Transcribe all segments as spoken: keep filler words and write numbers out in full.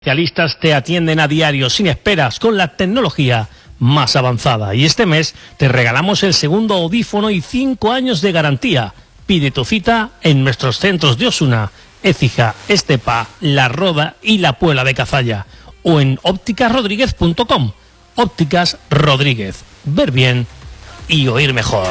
Especialistas te atienden a diario sin esperas con la tecnología más avanzada. Y este mes te regalamos el segundo audífono y cinco años de garantía. Pide tu cita en nuestros centros de Osuna, Écija, Estepa, La Roda y La Puebla de Cazalla. O en ópticas rodríguez punto com. Ópticas Rodríguez. Ver bien y oír mejor.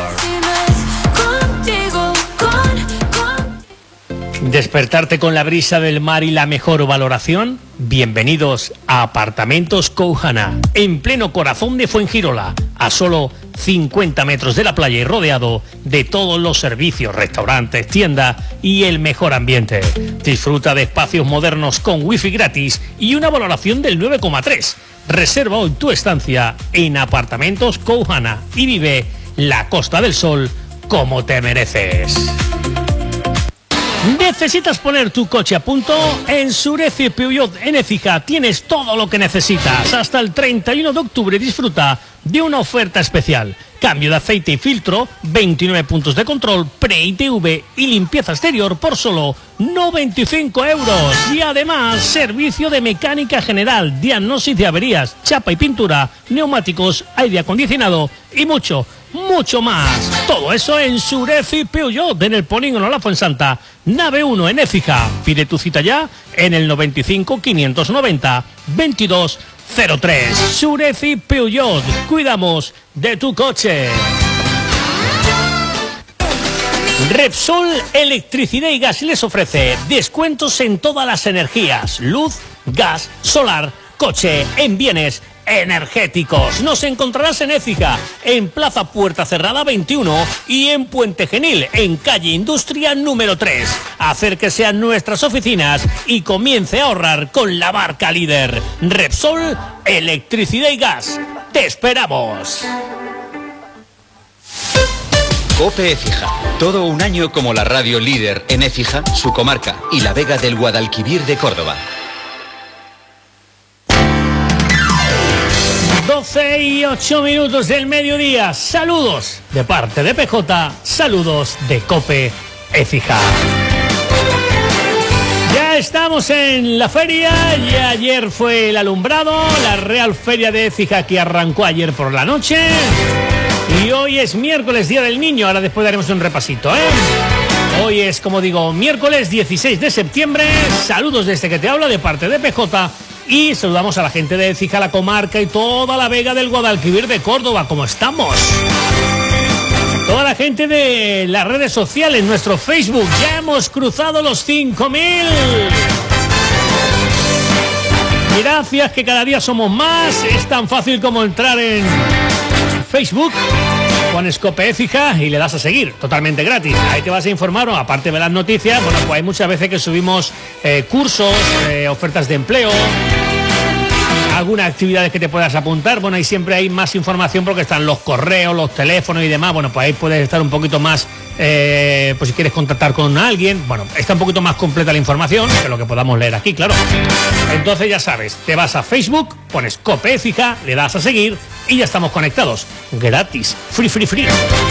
¿Despertarte con la brisa del mar y la mejor valoración? Bienvenidos a Apartamentos Coujana, en pleno corazón de Fuengirola, a solo cincuenta metros de la playa y rodeado de todos los servicios, restaurantes, tienda y el mejor ambiente. Disfruta de espacios modernos con wifi gratis y una valoración del nueve coma tres. Reserva hoy tu estancia en Apartamentos Coujana y vive la Costa del Sol como te mereces. ¿Necesitas poner tu coche a punto? En Sureci Peugeot en Écija tienes todo lo que necesitas. Hasta el treinta y uno de octubre disfruta de una oferta especial. Cambio de aceite y filtro, veintinueve puntos de control, pre-I T V y limpieza exterior por solo noventa y cinco euros. Y además, servicio de mecánica general, diagnóstico de averías, chapa y pintura, neumáticos, aire acondicionado y mucho, mucho más. Todo eso en Sureci Peugeot, en el Polígono La Fuensanta, nave uno en Écija. Pide tu cita ya en el noventa y cinco, quinientos noventa, veintidós cero tres. Sureci Peugeot, cuidamos de tu coche. Repsol Electricidad y Gas les ofrece descuentos en todas las energías: luz, gas, solar, coche, en bienes energéticos. Nos encontrarás en Écija, en Plaza Puerta Cerrada veintiuno y en Puente Genil, en calle Industria número tres. Acérquese a nuestras oficinas y comience a ahorrar con la marca líder Repsol Electricidad y Gas. ¡Te esperamos! COPE Écija. Todo un año como la radio líder en Écija, su comarca y la Vega del Guadalquivir de Córdoba. doce y ocho minutos del mediodía. Saludos de parte de P J, saludos de COPE Écija. Ya estamos en la feria, ya ayer fue el alumbrado, la Real Feria de Écija que arrancó ayer por la noche. Y hoy es miércoles, Día del Niño, ahora después daremos un repasito, ¿eh? Hoy es, como digo, miércoles dieciséis de septiembre, saludos desde que te habla de parte de P J. Y saludamos a la gente de Écija, la comarca y toda la Vega del Guadalquivir de Córdoba. ¿Cómo estamos? Toda la gente de las redes sociales, nuestro Facebook. Ya hemos cruzado los cinco mil. Gracias, que cada día somos más. Es tan fácil como entrar en Facebook, pones COPE Écija y le das a seguir, totalmente gratis. Ahí te vas a informar, o aparte de las noticias, bueno, pues hay muchas veces que subimos eh, cursos, eh, ofertas de empleo, algunas actividades que te puedas apuntar. Bueno, ahí siempre hay más información porque están los correos, los teléfonos y demás. Bueno, pues ahí puedes estar un poquito más, eh, pues si quieres contactar con alguien, bueno, está un poquito más completa la información que lo que podamos leer aquí, claro. Entonces ya sabes, te vas a Facebook, pones COPE Écija, le das a seguir y ya estamos conectados, gratis, free, free, free.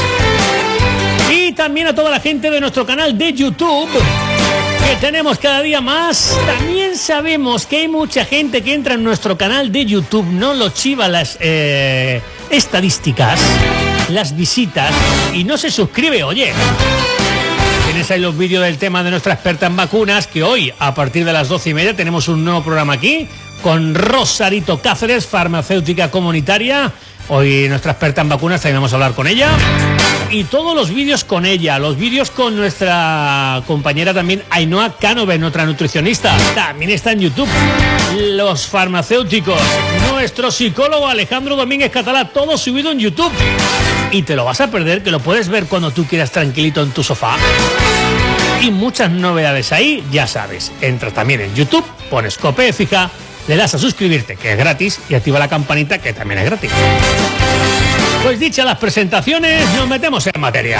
Y también a toda la gente de nuestro canal de YouTube, que tenemos cada día más. También sabemos que hay mucha gente que entra en nuestro canal de YouTube, no lo chiva las eh, estadísticas, las visitas, y no se suscribe. Oye, tienes ahí los vídeos del tema de nuestra experta en vacunas, que hoy a partir de las doce y media tenemos un nuevo programa aquí con Rosarito Cáceres, farmacéutica comunitaria. Hoy nuestra experta en vacunas, también vamos a hablar con ella. Y todos los vídeos con ella, los vídeos con nuestra compañera también Ainhoa Cánove, nuestra nutricionista, también está en YouTube. Los farmacéuticos, nuestro psicólogo Alejandro Domínguez Catalá, todo subido en YouTube. Y te lo vas a perder, que lo puedes ver cuando tú quieras tranquilito en tu sofá. Y muchas novedades ahí, ya sabes. Entras también en YouTube, pones COPE Écija, le das a suscribirte, que es gratis, y activa la campanita, que también es gratis. Pues dichas las presentaciones, nos metemos en materia.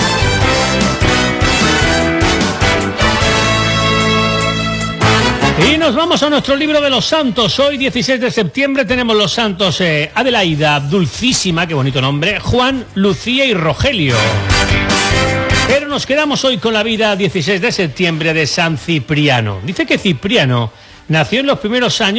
Y nos vamos a nuestro libro de los santos. Hoy, dieciséis de septiembre, tenemos los santos eh, Adelaida, Dulcísima, qué bonito nombre, Juan, Lucía y Rogelio. Pero nos quedamos hoy con la vida dieciséis de septiembre de San Cipriano. Dice que Cipriano nació en los primeros años